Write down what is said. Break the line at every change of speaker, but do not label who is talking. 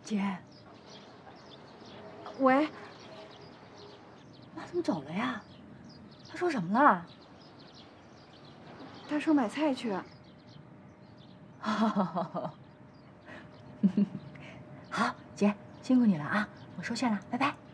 姐，
喂，
妈怎么走了呀？她说什么了？
他说买菜去。
好，姐，辛苦你了啊，我收线了，拜拜。